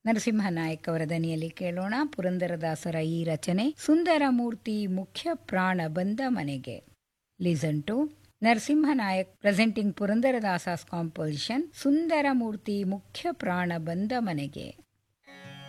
ನರಸಿಂಹನಾಯಕ್ ಅವರ ದನಿಯಲ್ಲಿ ಕೇಳೋಣ ಪುರಂದರದಾಸರ ಈ ರಚನೆ ಸುಂದರಮೂರ್ತಿ ಮುಖ್ಯ ಪ್ರಾಣ ಬಂದ ಮನೆಗೆ. Listen to Narasimha Nayak presenting ಪುರಂದರದಾಸಸ್ composition Sundaramurthy ಮುಖ್ಯ ಪ್ರಾಣ ಬಂದ ಮನೆಗೆ.